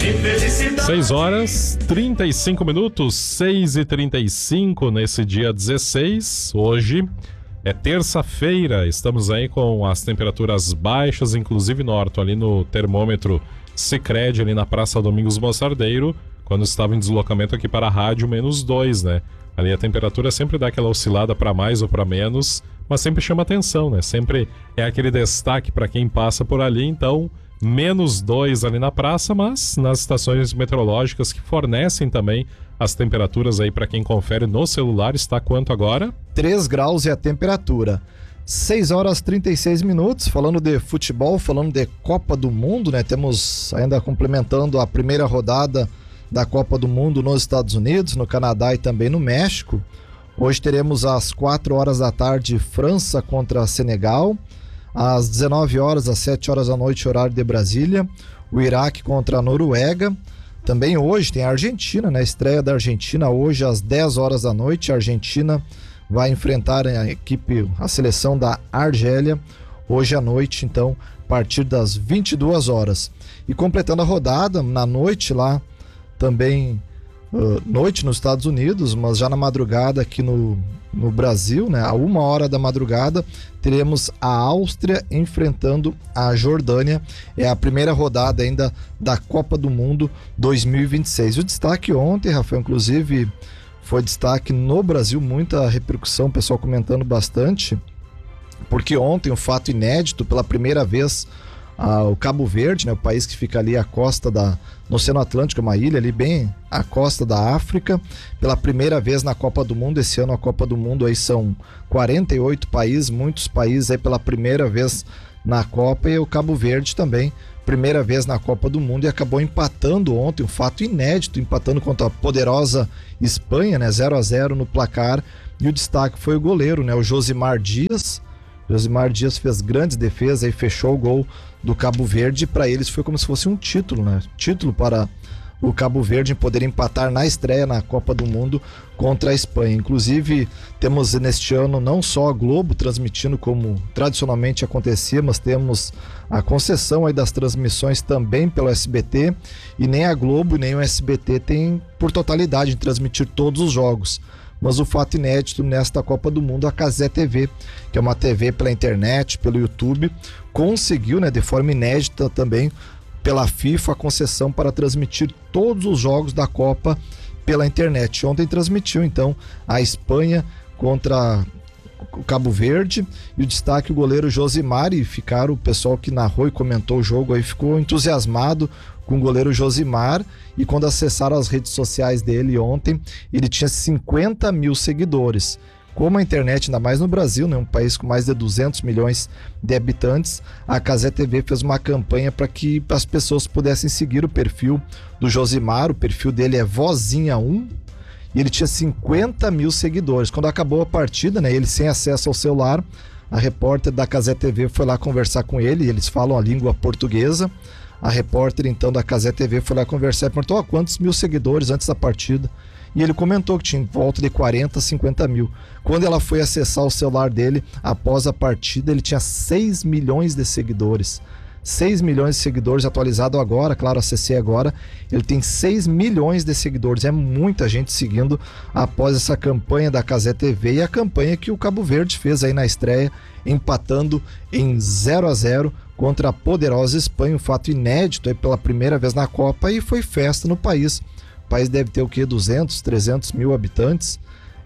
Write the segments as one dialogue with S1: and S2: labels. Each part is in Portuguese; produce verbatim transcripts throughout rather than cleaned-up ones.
S1: seis horas, trinta e cinco minutos, seis e trinta e cinco nesse dia dezesseis. Hoje é terça-feira, estamos aí com as temperaturas baixas, inclusive Norton, ali no termômetro Sicredi, ali na Praça Domingos Mostardeiro, quando estava em deslocamento aqui para a rádio, menos dois, né? Ali a temperatura sempre dá aquela oscilada para mais ou para menos, mas sempre chama atenção, né? Sempre é aquele destaque para quem passa por ali, então menos dois ali na praça, mas nas estações meteorológicas que fornecem também as temperaturas aí para quem confere no celular, está quanto agora?
S2: três graus é a temperatura. seis horas e trinta e seis minutos, falando de futebol, falando de Copa do Mundo, né? Temos ainda complementando a primeira rodada da Copa do Mundo nos Estados Unidos, no Canadá e também no México. Hoje teremos às quatro horas da tarde França contra Senegal, às dezenove horas, às sete horas da noite, horário de Brasília, o Iraque contra a Noruega. Também hoje tem a Argentina, né? Estreia da Argentina hoje às dez horas da noite. A Argentina vai enfrentar a equipe, a seleção da Argélia, hoje à noite, então, a partir das vinte e duas horas. E completando a rodada, na noite lá, também uh, noite nos Estados Unidos, mas já na madrugada aqui no, no Brasil, né? A uma hora da madrugada, teremos a Áustria enfrentando a Jordânia. É a primeira rodada ainda da Copa do Mundo dois mil e vinte e seis. O destaque ontem, Rafael, inclusive foi destaque no Brasil, muita repercussão, o pessoal comentando bastante, porque ontem um fato inédito, pela primeira vez, ah, o Cabo Verde, né, o país que fica ali à costa da, no Oceano Atlântico, uma ilha ali bem à costa da África, pela primeira vez na Copa do Mundo. Esse ano a Copa do Mundo aí são quarenta e oito países, muitos países aí pela primeira vez na Copa, e o Cabo Verde também, primeira vez na Copa do Mundo, e acabou empatando ontem, um fato inédito, empatando contra a poderosa Espanha, né, zero a zero no placar, e o destaque foi o goleiro, né, o Josimar Dias. Josimar Dias fez grandes defesas e fechou o gol do Cabo Verde. Para eles foi como se fosse um título, né? Título para o Cabo Verde em poder empatar na estreia na Copa do Mundo contra a Espanha. Inclusive, temos neste ano não só a Globo transmitindo como tradicionalmente acontecia, mas temos a concessão aí das transmissões também pelo S B T, e nem a Globo nem o S B T tem por totalidade em transmitir todos os jogos. Mas o fato inédito nesta Copa do Mundo, a Cazé T V, que é uma T V pela internet, pelo YouTube, conseguiu, né, de forma inédita também, pela FIFA, a concessão para transmitir todos os jogos da Copa pela internet. Ontem transmitiu, então, a Espanha contra o Cabo Verde, e o destaque o goleiro Josimar, e ficaram, o pessoal que narrou e comentou o jogo aí ficou entusiasmado com o goleiro Josimar, e quando acessaram as redes sociais dele ontem, ele tinha cinquenta mil seguidores. Como a internet, ainda mais no Brasil, né, um país com mais de duzentos milhões de habitantes, a Cazé T V fez uma campanha para que as pessoas pudessem seguir o perfil do Josimar. O perfil dele é Vozinha um, e ele tinha cinquenta mil seguidores. Quando acabou a partida, né, ele sem acesso ao celular, a repórter da Cazé T V foi lá conversar com ele, e eles falam a língua portuguesa. A repórter, então, da Cazé T V foi lá conversar e perguntou: oh, quantos mil seguidores antes da partida? E ele comentou que tinha em volta de quarenta, cinquenta mil. Quando ela foi acessar o celular dele, após a partida, ele tinha seis milhões de seguidores. seis milhões de seguidores, atualizado agora, claro, acessei agora. Ele tem seis milhões de seguidores. É muita gente seguindo após essa campanha da Cazé T V, e a campanha que o Cabo Verde fez aí na estreia, empatando em zero a zero contra a poderosa Espanha. Um fato inédito aí pela primeira vez na Copa, e foi festa no país. O país deve ter o quê? duzentos, trezentos mil habitantes.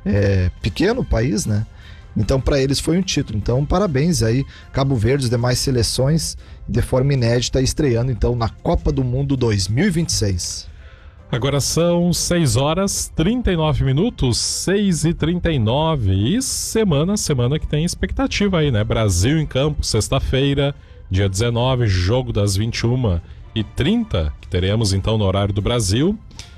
S2: É pequeno país, né? Então, para eles foi um título. Então, parabéns aí, Cabo Verde, as demais seleções, de forma inédita, estreando então na Copa do Mundo dois mil e vinte e seis.
S1: Agora são seis horas, trinta e nove minutos, seis e trinta e nove. E semana, semana que tem expectativa aí, né? Brasil em campo, sexta-feira, dia dezenove, jogo das vinte e uma e trinta, que teremos então no horário do Brasil.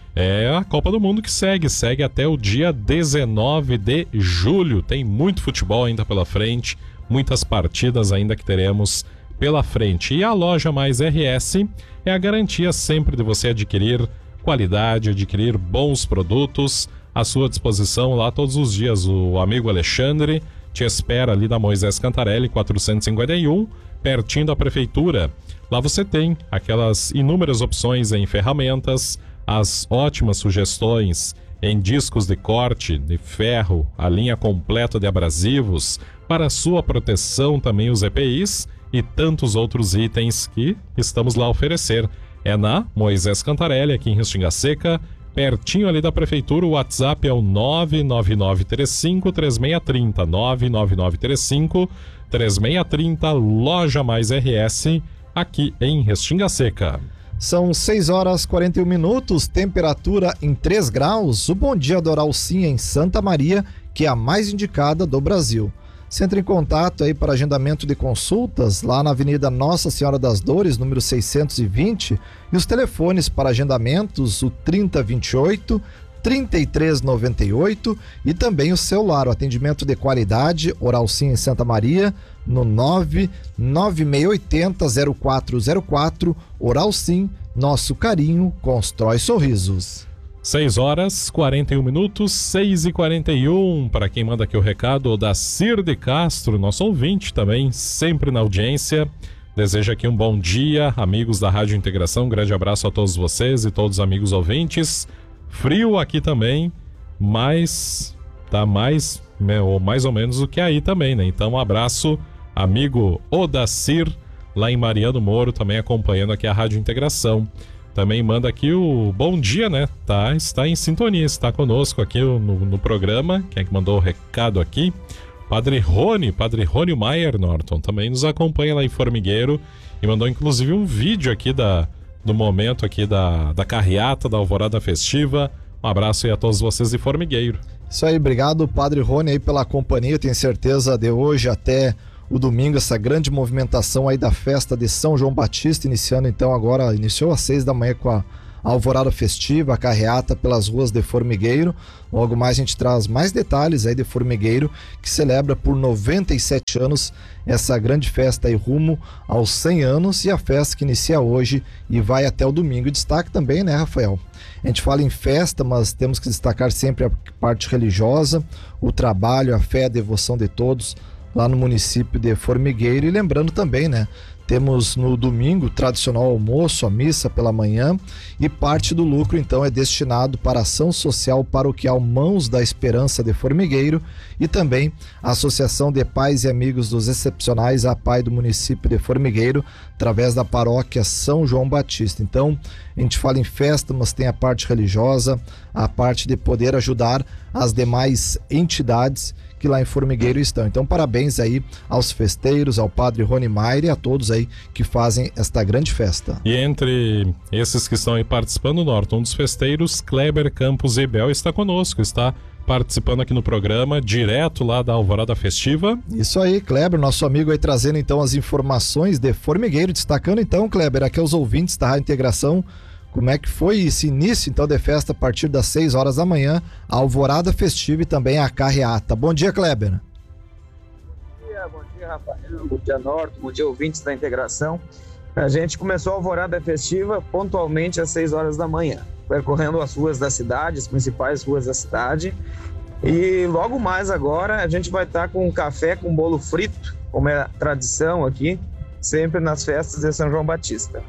S1: É a Copa do Mundo que segue, segue até o dia dezenove de julho. Tem muito futebol ainda pela frente, muitas partidas ainda que teremos pela frente. E a loja Mais R S é a garantia sempre de você adquirir qualidade, adquirir bons produtos à sua disposição lá todos os dias. O amigo Alexandre te espera ali na Moisés Cantarelli quatrocentos e cinquenta e um, pertinho da prefeitura. Lá você tem aquelas inúmeras opções em ferramentas, as ótimas sugestões em discos de corte de ferro, a linha completa de abrasivos, para sua proteção também os E P Is e tantos outros itens que estamos lá a oferecer. É na Moisés Cantarelli, aqui em Restinga Seca, pertinho ali da prefeitura. O WhatsApp é o nove nove nove três cinco três seis três zero, nove nove nove três cinco três seis três zero, Loja Mais R S, aqui em Restinga Seca.
S2: São seis horas e quarenta e um minutos, temperatura em três graus. O Bom Dia do Oral Sim em Santa Maria, que é a mais indicada do Brasil. Você entra em contato aí para agendamento de consultas lá na Avenida Nossa Senhora das Dores, número seiscentos e vinte, e os telefones para agendamentos, o trinta vinte e oito, trinta e três noventa e oito, e também o celular, o atendimento de qualidade, Oral Sim em Santa Maria, no nove nove seis oito zero zero quatro zero quatro. Oral Sim, nosso carinho constrói sorrisos.
S1: seis horas e quarenta e um minutos, seis e quarenta e um. Para quem manda aqui o recado, o Dacir de Castro, nosso ouvinte também, sempre na audiência. Deseja aqui um bom dia, amigos da Rádio Integração. Um grande abraço a todos vocês e todos os amigos ouvintes. Frio aqui também, mas tá mais, ou mais ou menos o que aí também, né? Então um abraço, amigo Odacir, lá em Mariano Moro, também acompanhando aqui a Rádio Integração. Também manda aqui o bom dia, né? Tá, está em sintonia, está conosco aqui no, no programa. Quem é que mandou o recado aqui? Padre Rony, Padre Rony Maier Norton, também nos acompanha lá em Formigueiro e mandou inclusive um vídeo aqui da, do momento aqui da, da carreata, da Alvorada Festiva. Um abraço aí a todos vocês de Formigueiro.
S2: Isso aí, obrigado Padre Rony aí pela companhia. Tenho certeza de hoje até o domingo, essa grande movimentação aí da festa de São João Batista, iniciando então agora, iniciou às seis da manhã com a Alvorada Festiva, a carreata pelas ruas de Formigueiro. Logo mais a gente traz mais detalhes aí de Formigueiro, que celebra por noventa e sete anos essa grande festa aí rumo aos cem anos, e a festa que inicia hoje e vai até o domingo. Destaque também, né, Rafael? A gente fala em festa, mas temos que destacar sempre a parte religiosa, o trabalho, a fé, a devoção de todos lá no município de Formigueiro. E lembrando também, né, temos no domingo o tradicional almoço, a missa pela manhã, e parte do lucro então é destinado para a Ação Social Paroquial Mãos da Esperança de Formigueiro e também a Associação de Pais e Amigos dos Excepcionais, a PAI do município de Formigueiro, através da paróquia São João Batista. Então, a gente fala em festa, mas tem a parte religiosa, a parte de poder ajudar as demais entidades que lá em Formigueiro estão. Então, parabéns aí aos festeiros, ao Padre Rony Maier e a todos aí que fazem esta grande festa.
S1: E entre esses que estão aí participando, Norton, um dos festeiros, Kleber Campos Ibel, está conosco, está participando aqui no programa, direto lá da Alvorada Festiva.
S2: Isso aí, Kleber, nosso amigo aí trazendo então as informações de Formigueiro, destacando então, Kleber, aqui aos ouvintes da Rádio Integração, como é que foi esse início então de festa a partir das seis horas da manhã, a Alvorada Festiva e também a carreata. Bom dia, Kleber.
S3: Bom dia, bom dia, Rafael, bom dia, Norton, bom dia, ouvintes da Integração. A gente começou a Alvorada Festiva pontualmente às seis horas da manhã, percorrendo as ruas da cidade, as principais ruas da cidade. E logo mais agora a gente vai estar com um café com bolo frito, como é a tradição aqui, sempre nas festas de São João Batista.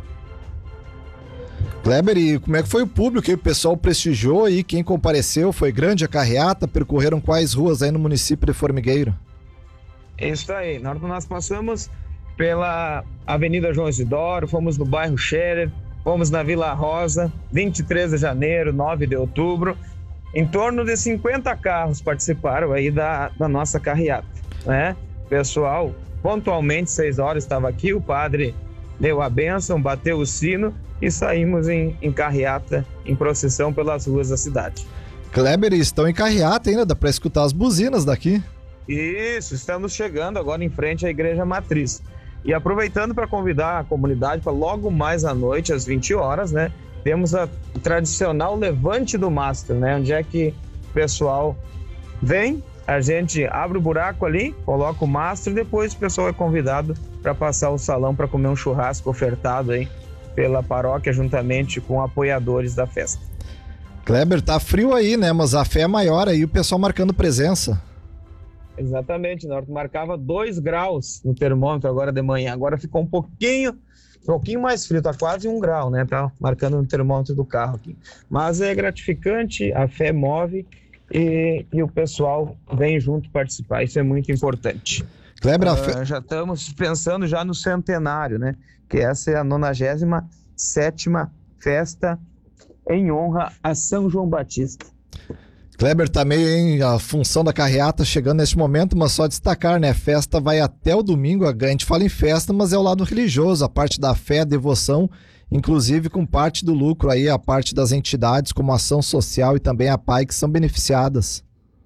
S2: Kleber, e como é que foi o público aí? O pessoal prestigiou aí, quem compareceu? Foi grande a carreata? Percorreram quais ruas aí no município de Formigueiro?
S3: Isso aí, nós passamos pela Avenida João Isidoro, fomos no bairro Scherer, fomos na Vila Rosa, vinte e três de janeiro, nove de outubro. Em torno de cinquenta carros participaram aí da, da nossa carreata, né? Pessoal, pontualmente, seis horas estava aqui, o padre deu a bênção, bateu o sino e saímos em, em carreata, em procissão pelas ruas da cidade.
S2: Kleber, estão em carreata ainda, dá para escutar as buzinas daqui.
S3: Isso, estamos chegando agora em frente à Igreja Matriz. E aproveitando para convidar a comunidade para logo mais à noite, às vinte horas, né? Temos a tradicional levante do mastro, né? Onde é que o pessoal vem, a gente abre o buraco ali, coloca o mastro e depois o pessoal é convidado para passar o salão para comer um churrasco ofertado aí pela paróquia juntamente com apoiadores da festa.
S2: Kleber, tá frio aí, né? Mas a fé é maior aí, o pessoal marcando presença.
S3: Exatamente, Norton. Marcava dois graus no termômetro agora de manhã. Agora ficou um pouquinho, um pouquinho mais frio, tá quase um grau, né? Tá marcando no termômetro do carro aqui. Mas é gratificante, a fé move e, e o pessoal vem junto participar. Isso é muito importante.
S2: Kleber, a
S3: uh,
S2: fe...
S3: já estamos pensando já no centenário, né? Que essa é a nonagésima sétima festa em honra a São João Batista.
S2: Kleber, tá meio em a função da carreata chegando neste momento, mas só destacar, né? Festa vai até o domingo, a gente fala em festa, mas é o lado religioso, a parte da fé, a devoção, inclusive com parte do lucro aí, a parte das entidades como a Ação Social e também a P A I que são beneficiadas.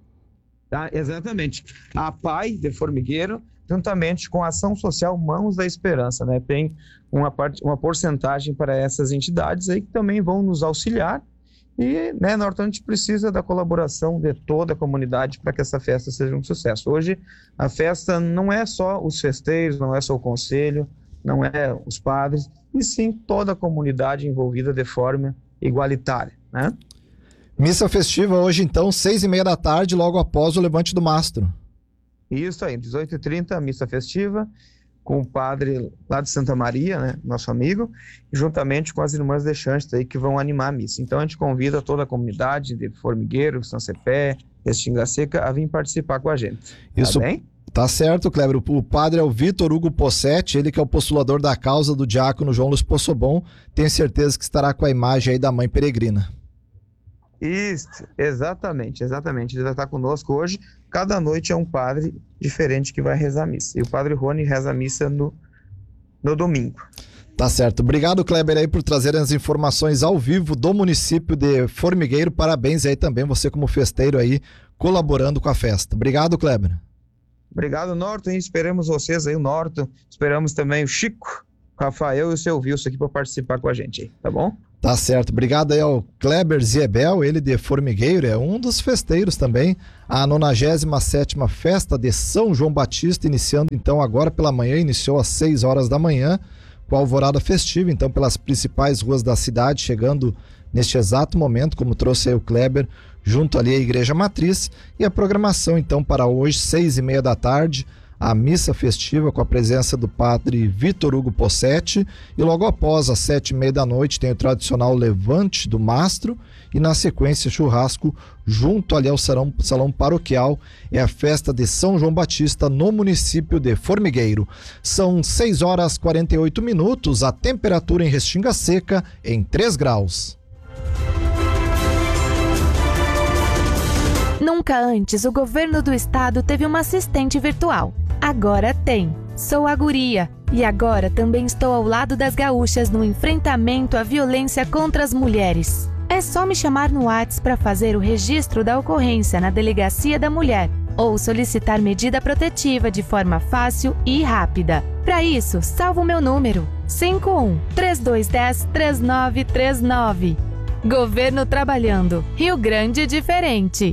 S3: Tá, exatamente. A P A I de Formigueiro, juntamente com a Ação Social Mãos da Esperança, né? Tem uma, parte, uma porcentagem para essas entidades aí que também vão nos auxiliar. E, né, Norton, a gente precisa da colaboração de toda a comunidade para que essa festa seja um sucesso. Hoje, a festa não é só os festeiros, não é só o conselho, não é os padres, e sim toda a comunidade envolvida de forma igualitária, né?
S2: Missa festiva hoje, então, seis e meia da tarde, logo após o levante do mastro.
S3: Isso aí, dezoito e trinta, missa festiva, com o padre lá de Santa Maria, né, nosso amigo, juntamente com as irmãs deixantes aí que vão animar a missa. Então a gente convida toda a comunidade de Formigueiro, São Cepé, Restinga Seca a vir participar com a gente.
S2: Isso,
S3: tá bem?
S2: Tá certo, Kleber. O padre é o Vitor Hugo Possetti, ele que é o postulador da causa do diácono João Luiz Possobon. Tenho certeza que estará com a imagem aí da mãe peregrina.
S3: Isso, exatamente, exatamente. Ele vai estar conosco hoje. Cada noite é um padre diferente que vai rezar a missa. E o padre Rony reza a missa no, no domingo.
S2: Tá certo. Obrigado, Kleber, aí por trazer as informações ao vivo do município de Formigueiro. Parabéns aí também, você como festeiro aí, colaborando com a festa. Obrigado, Kleber.
S3: Obrigado, Norton. E esperamos vocês aí, o Norton. Esperamos também o Chico, o Rafael e o seu Wilson aqui para participar com a gente aí, tá bom?
S2: Tá certo, obrigado aí ao Kleber Ziebel, ele de Formigueiro, é um dos festeiros também, a nonagésima sétima festa de São João Batista, iniciando então agora pela manhã, iniciou às seis horas da manhã, com a alvorada festiva, então pelas principais ruas da cidade, chegando neste exato momento, como trouxe aí o Kleber, junto ali à Igreja Matriz, e a programação então para hoje, seis e meia da tarde, a missa festiva com a presença do padre Vitor Hugo Possetti, e logo após, às sete e meia da noite, tem o tradicional levante do mastro, e na sequência churrasco junto ali ao salão, salão paroquial. É a festa de São João Batista no município de Formigueiro. São seis horas e quarenta e oito minutos, a temperatura em Restinga Seca em três graus.
S4: Nunca antes o governo do estado teve uma assistente virtual. Agora tem. Sou a Guria e agora também estou ao lado das gaúchas no enfrentamento à violência contra as mulheres. É só me chamar no WhatsApp para fazer o registro da ocorrência na Delegacia da Mulher ou solicitar medida protetiva de forma fácil e rápida. Para isso, salva o meu número cinco um, três dois um zero, três nove três nove. Governo trabalhando. Rio Grande diferente.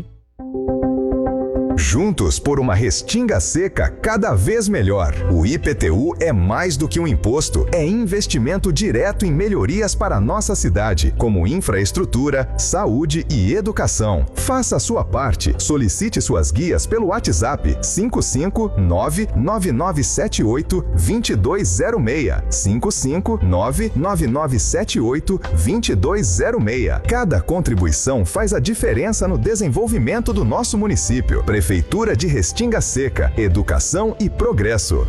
S5: Juntos por uma Restinga Seca cada vez melhor. O I P T U é mais do que um imposto, é investimento direto em melhorias para a nossa cidade, como infraestrutura, saúde e educação. Faça a sua parte. Solicite suas guias pelo WhatsApp cinco cinco nove nove nove sete oito dois dois zero seis. cinco cinco nove nove nove sete oito dois dois zero seis. Cada contribuição faz a diferença no desenvolvimento do nosso município. Prefeitura de Restinga Seca, Educação e Progresso.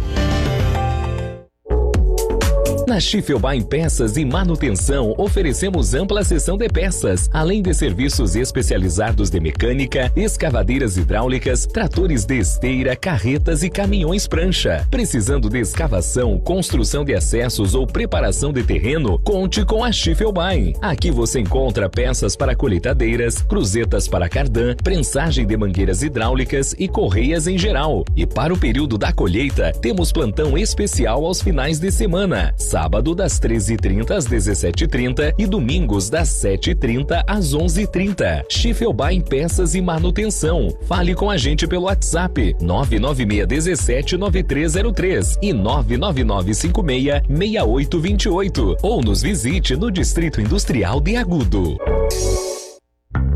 S6: Na Schiffelbein Peças e Manutenção, oferecemos ampla seção de peças, além de serviços especializados de mecânica, escavadeiras hidráulicas, tratores de esteira, carretas e caminhões prancha. Precisando de escavação, construção de acessos ou preparação de terreno, conte com a Schiffelbein. Aqui você encontra peças para colheitadeiras, cruzetas para cardan, prensagem de mangueiras hidráulicas e correias em geral. E para o período da colheita, temos plantão especial aos finais de semana. Sábado das treze e trinta às dezessete e trinta e domingos das sete e trinta às onze e trinta. Schiffelbein Peças e Manutenção. Fale com a gente pelo WhatsApp nove nove seis um sete nove três zero três e nove nove nove cinco seis seis oito dois oito ou nos visite no Distrito Industrial de Agudo.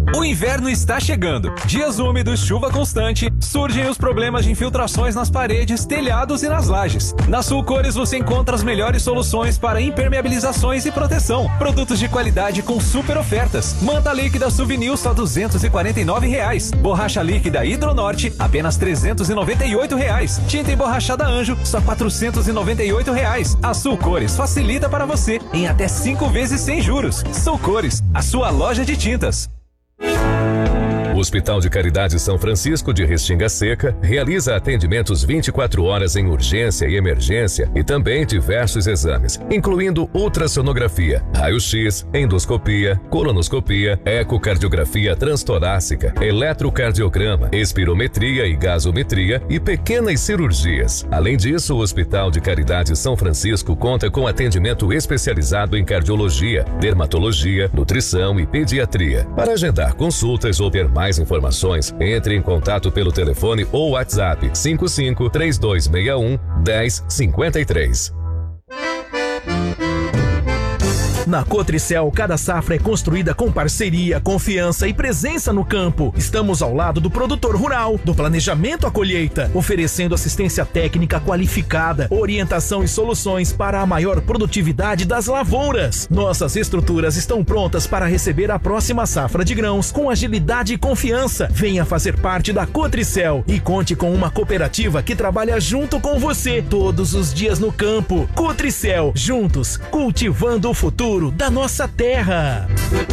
S7: O inverno está chegando. Dias úmidos, chuva constante, surgem os problemas de infiltrações nas paredes, telhados e nas lajes. Na Sulcores você encontra as melhores soluções para impermeabilizações e proteção. Produtos de qualidade com super ofertas. Manta líquida Souvenir só duzentos e quarenta e nove reais. Borracha líquida Hidronorte apenas trezentos e noventa e oito reais. Tinta emborrachada Anjo só quatrocentos e noventa e oito reais. A Sulcores facilita para você em até cinco vezes sem juros. Sulcores, a sua loja de tintas.
S8: O Hospital de Caridade São Francisco de Restinga Seca realiza atendimentos vinte e quatro horas em urgência e emergência e também diversos exames, incluindo ultrassonografia, raio-x, endoscopia, colonoscopia, ecocardiografia transtorácica, eletrocardiograma, espirometria e gasometria e pequenas cirurgias. Além disso, o Hospital de Caridade São Francisco conta com atendimento especializado em cardiologia, dermatologia, nutrição e pediatria. Para agendar consultas ou ter mais informações, entre em contato pelo telefone ou WhatsApp cinco cinco, três dois seis um, um zero cinco três.
S9: Na Cotricel, cada safra é construída com parceria, confiança e presença no campo. Estamos ao lado do produtor rural, do planejamento à colheita, oferecendo assistência técnica qualificada, orientação e soluções para a maior produtividade das lavouras. Nossas estruturas estão prontas para receber a próxima safra de grãos com agilidade e confiança. Venha fazer parte da Cotricel e conte com uma cooperativa que trabalha junto com você todos os dias no campo. Cotricel, juntos, cultivando o futuro da nossa terra.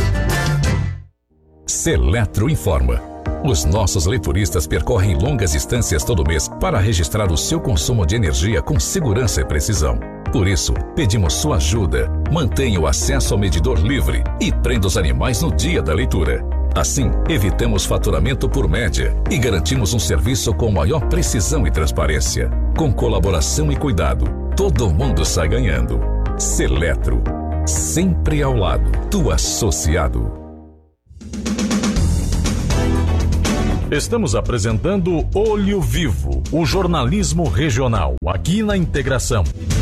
S10: Seletro informa. Os nossos leituristas percorrem longas distâncias todo mês para registrar o seu consumo de energia com segurança e precisão. Por isso, pedimos sua ajuda. Mantenha o acesso ao medidor livre e prenda os animais no dia da leitura. Assim, evitamos faturamento por média e garantimos um serviço com maior precisão e transparência. Com colaboração e cuidado, todo mundo sai ganhando. Seletro. Sempre ao lado do associado.
S11: Estamos apresentando Olho Vivo, o jornalismo regional, aqui na Integração.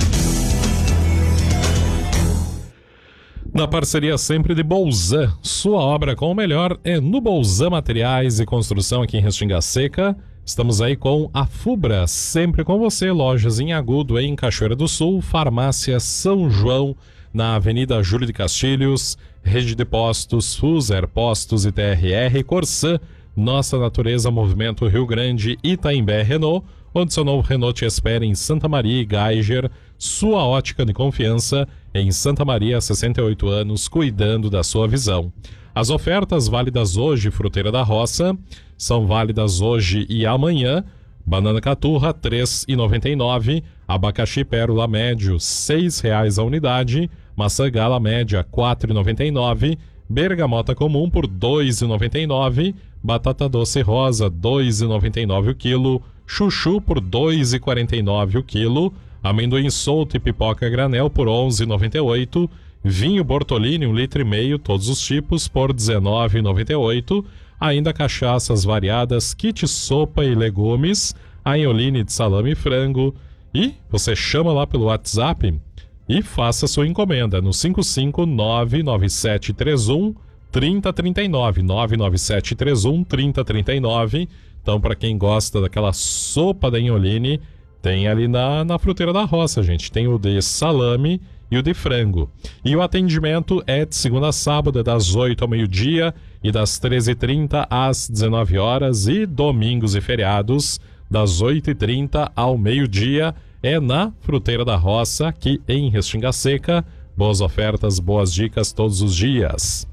S1: Na parceria sempre de Bolzan, sua obra com o melhor é no Bolzan Materiais e Construção aqui em Restinga Seca. Estamos aí com a Fubra, sempre com você, lojas em Agudo, em Cachoeira do Sul, Farmácia São João, na Avenida Júlio de Castilhos, Rede de Postos, Fuser Postos e T R R, Corsã, Nossa Natureza, Movimento Rio Grande, Itaimbé Renault, onde seu novo Renault te espera em Santa Maria e Geiger, sua ótica de confiança em Santa Maria, sessenta e oito anos, cuidando da sua visão. As ofertas válidas hoje, Fruteira da Roça, são válidas hoje e amanhã. Banana caturra, três reais e noventa e nove centavos. Abacaxi pérola médio, seis reais a unidade. Maçã gala média, quatro reais e noventa e nove centavos. Bergamota comum por dois reais e noventa e nove centavos. Batata doce rosa, dois reais e noventa e nove centavos o quilo. Chuchu por dois reais e quarenta e nove centavos o quilo. Amendoim solto e pipoca granel por onze reais e noventa e oito centavos. Vinho Bortolini, um litro e meio, todos os tipos, por dezenove reais e noventa e oito centavos. Ainda cachaças variadas, kit sopa e legumes, aioline de salame e frango. E você chama lá pelo WhatsApp e faça sua encomenda no cinco cinco nove nove sete três um três zero três nove, nove nove sete três um três zero três nove. Então, para quem gosta daquela sopa da aioline, tem ali na, na Fruteira da Roça, gente. Tem o de salame e o de frango. E o atendimento é de segunda a sábado, das oito ao meio-dia e das treze e trinta às dezenove horas, e domingos e feriados das oito e trinta ao meio-dia. É na Fruteira da Roça, aqui em Restinga Seca. Boas ofertas, boas dicas todos os dias.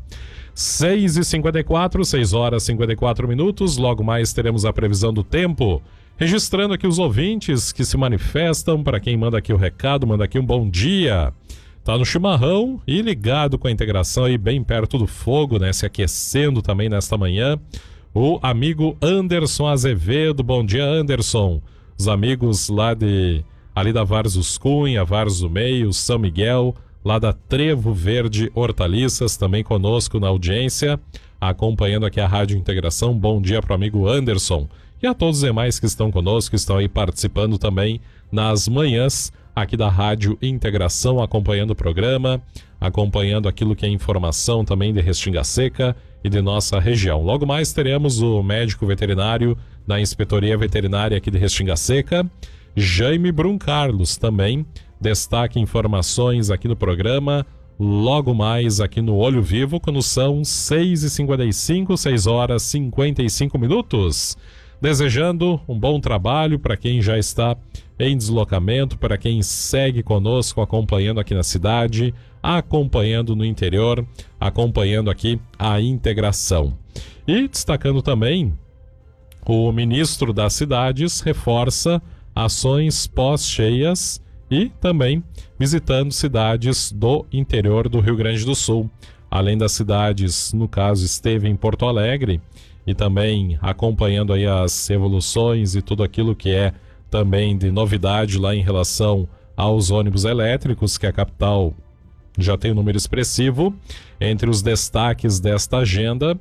S1: seis e cinquenta e quatro, seis horas e cinquenta e quatro minutos. Logo mais teremos a previsão do tempo. Registrando aqui os ouvintes que se manifestam. Para quem manda aqui o recado, manda aqui um bom dia. Tá no chimarrão e ligado com a integração aí bem perto do fogo, né? Se aquecendo também nesta manhã. O amigo Anderson Azevedo. Bom dia, Anderson. Os amigos lá de... ali da Varzos Cunha, Varzos do Meio, São Miguel, lá da Trevo Verde Hortaliças, também conosco na audiência, acompanhando aqui a Rádio Integração. Bom dia para o amigo Anderson. E a todos os demais que estão conosco, que estão aí participando também nas manhãs aqui da Rádio Integração, acompanhando o programa, acompanhando aquilo que é informação também de Restinga Seca e de nossa região. Logo mais teremos o médico veterinário da Inspetoria Veterinária aqui de Restinga Seca, Jaime Brum Carlos, também destaca informações aqui no programa, logo mais aqui no Olho Vivo, quando são seis e cinquenta e cinco, seis horas e cinquenta e cinco minutos. Desejando um bom trabalho para quem já está em deslocamento, para quem segue conosco, acompanhando aqui na cidade, acompanhando no interior, acompanhando aqui a integração. E destacando também, o ministro das Cidades reforça ações pós-cheias e também visitando cidades do interior do Rio Grande do Sul. Além das cidades, no caso, esteve em Porto Alegre e também acompanhando aí as evoluções e tudo aquilo que é também de novidade lá em relação aos ônibus elétricos, que a capital já tem um número expressivo. Entre os destaques desta agenda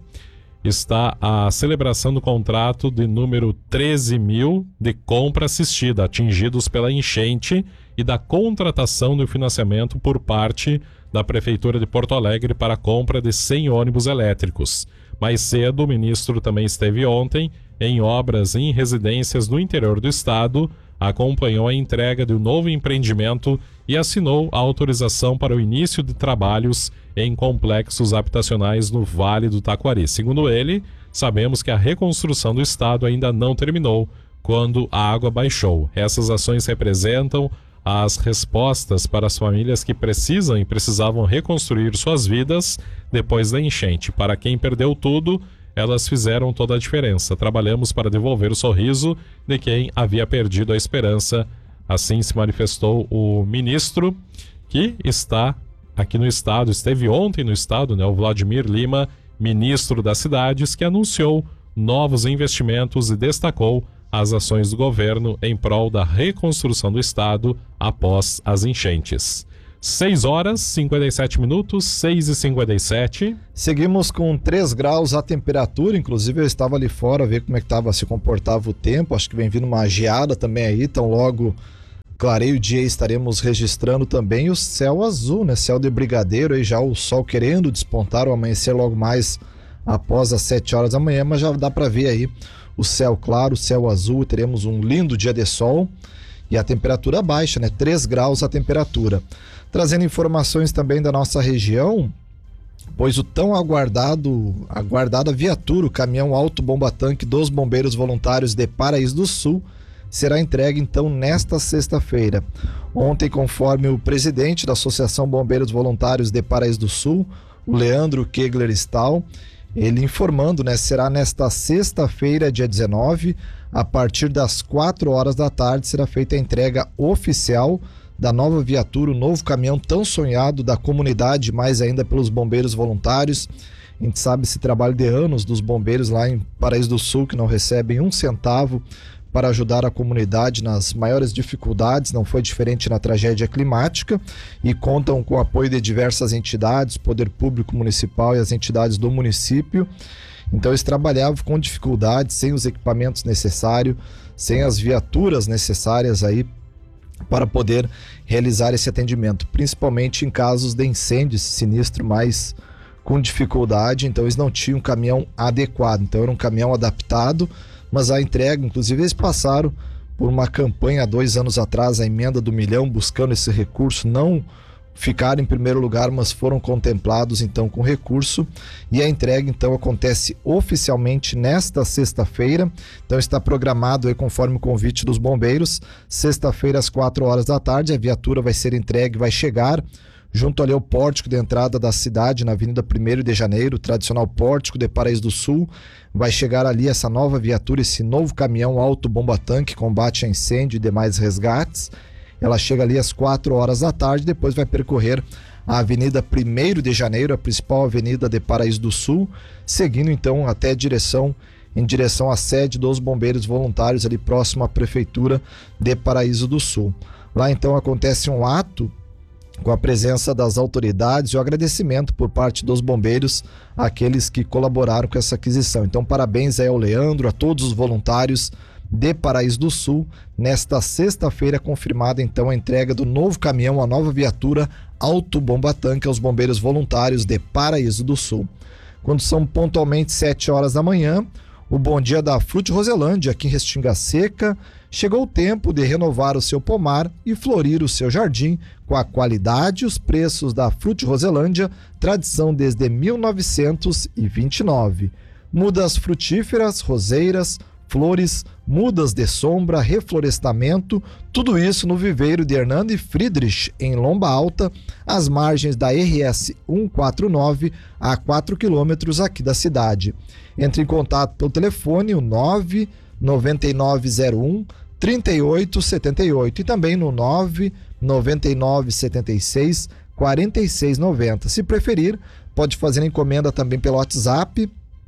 S1: está a celebração do contrato de número treze mil de compra assistida, atingidos pela enchente, e da contratação do financiamento por parte da Prefeitura de Porto Alegre para a compra de cem ônibus elétricos. Mais cedo, o ministro também esteve ontem em obras em residências no interior do estado, acompanhou a entrega de um novo empreendimento e assinou a autorização para o início de trabalhos em complexos habitacionais no Vale do Taquari. Segundo ele, sabemos que a reconstrução do estado ainda não terminou quando a água baixou. Essas ações representam as respostas para as famílias que precisam e precisavam reconstruir suas vidas depois da enchente. Para quem perdeu tudo, elas fizeram toda a diferença. Trabalhamos para devolver o sorriso de quem havia perdido a esperança. Assim se manifestou o ministro, que está aqui no estado, esteve ontem no estado, né, o Vladimir Lima, ministro das Cidades, que anunciou novos investimentos e destacou as ações do governo em prol da reconstrução do estado após as enchentes. seis horas e cinquenta e sete minutos, seis e cinquenta e sete.
S2: Seguimos com três graus a temperatura, inclusive eu estava ali fora ver como é que tava, se comportava o tempo, acho que vem vindo uma geada também aí, então logo clareio o dia estaremos registrando também o céu azul, né, céu de brigadeiro, aí já o sol querendo despontar, o amanhecer logo mais após as sete horas da manhã, mas já dá para ver aí o céu claro, o céu azul, teremos um lindo dia de sol e a temperatura baixa, né? três graus a temperatura. Trazendo informações também da nossa região, pois o tão aguardado, aguardada viatura, o caminhão Auto Bomba Tanque dos Bombeiros Voluntários de Paraíso do Sul, será entregue então nesta sexta-feira. Ontem, conforme o presidente da Associação Bombeiros Voluntários de Paraíso do Sul, o Leandro Kegler Stahl, ele informando, né, será nesta sexta-feira, dia dezenove, a partir das quatro horas da tarde, será feita a entrega oficial da nova viatura, o novo caminhão tão sonhado da comunidade, mais ainda pelos bombeiros voluntários. A gente sabe esse trabalho de anos dos bombeiros lá em Paraíso do Sul, que não recebem um centavo para ajudar a comunidade nas maiores dificuldades, não foi diferente na tragédia climática, e contam com o apoio de diversas entidades, poder público municipal e as entidades do município. Então eles trabalhavam com dificuldades, sem os equipamentos necessários, sem as viaturas necessárias aí para poder realizar esse atendimento, principalmente em casos de incêndio, sinistro mais com dificuldade. Então eles não tinham um caminhão adequado, então era um caminhão adaptado, mas a entrega, inclusive eles passaram por uma campanha há dois anos atrás, a emenda do milhão, buscando esse recurso, não ficaram em primeiro lugar, mas foram contemplados então com recurso, e a entrega então acontece oficialmente nesta sexta-feira. Então está programado aí, conforme o convite dos bombeiros, sexta-feira às quatro horas da tarde, a viatura vai ser entregue, vai chegar junto ali ao pórtico de entrada da cidade, na Avenida primeiro de Janeiro, o tradicional pórtico de Paraíso do Sul. Vai chegar ali essa nova viatura, esse novo caminhão Auto Bomba Tanque, combate a incêndio e demais resgates. Ela chega ali às quatro horas da tarde, depois vai percorrer a Avenida primeiro de Janeiro, a principal avenida de Paraíso do Sul, seguindo então até direção, em direção à sede dos bombeiros voluntários, ali próximo à Prefeitura de Paraíso do Sul. Lá então acontece um ato com a presença das autoridades e o agradecimento por parte dos bombeiros àqueles que colaboraram com essa aquisição. Então parabéns aí ao Leandro, a todos os voluntários de Paraíso do Sul. Nesta sexta-feira confirmada então a entrega do novo caminhão, a nova viatura Auto Bomba Tanque aos bombeiros voluntários de Paraíso do Sul. quando são pontualmente sete horas da manhã. O bom dia da Frute Roselândia, aqui em Restinga Seca. Chegou o tempo de renovar o seu pomar e florir o seu jardim com a qualidade e os preços da Frute Roselândia, tradição desde mil novecentos e vinte e nove. Mudas frutíferas, roseiras, flores, mudas de sombra, reflorestamento, tudo isso no viveiro de Hernando e Friedrich, em Lomba Alta, às margens da R S cento e quarenta e nove, a quatro quilômetros aqui da cidade. Entre em contato pelo telefone, o nove nove nove zero um, três oito sete oito e também no nove nove nove sete seis, quatro seis nove zero. Se preferir, pode fazer a encomenda também pelo WhatsApp,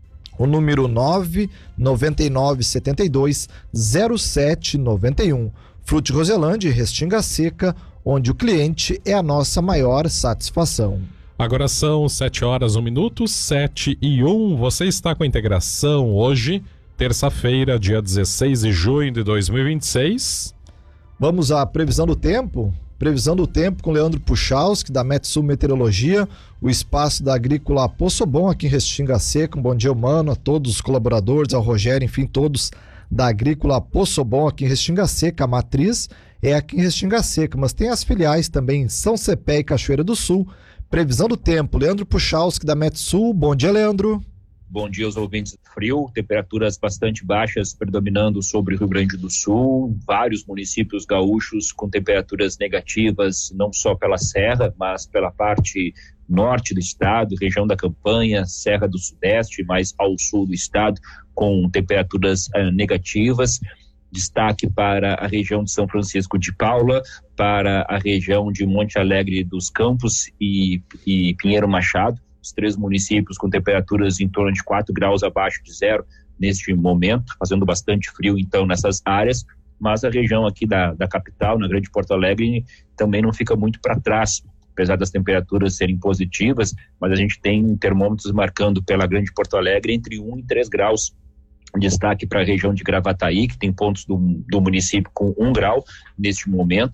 S2: o número nove nove nove sete dois, zero sete nove um. Frute Roselândia, Restinga Seca, onde o cliente é a nossa maior satisfação.
S1: Agora são sete horas, um minuto, sete e um. Você está com a integração hoje, terça-feira, dia dezesseis de junho de dois mil e vinte e seis.
S2: Vamos à previsão do tempo? Previsão do tempo com Leandro Puchalski, da Metsul Meteorologia, o espaço da Agrícola Poço Bom, aqui em Restinga Seca. Um bom dia, humano, a todos os colaboradores, ao Rogério, enfim, todos da Agrícola Poço Bom, aqui em Restinga Seca. A matriz é aqui em Restinga Seca, mas tem as filiais também em São Cepé e Cachoeira do Sul. Previsão do tempo, Leandro Puchalski, da Metsul. Bom dia, Leandro.
S12: Bom dia aos ouvintes do Frio, temperaturas bastante baixas predominando sobre o Rio Grande do Sul, vários municípios gaúchos com temperaturas negativas, não só pela serra, mas pela parte norte do estado, região da Campanha, Serra do Sudeste, mais ao sul do estado, com temperaturas uh, negativas. Destaque para a região de São Francisco de Paula, para a região de Monte Alegre dos Campos e, e Pinheiro Machado, os três municípios com temperaturas em torno de quatro graus abaixo de zero neste momento, fazendo bastante frio então nessas áreas, mas a região aqui da, da capital, na Grande Porto Alegre, também não fica muito para trás, apesar das temperaturas serem positivas, mas a gente tem termômetros marcando pela Grande Porto Alegre entre um e três graus. Destaque para a região de Gravataí, que tem pontos do, do município com um grau neste momento,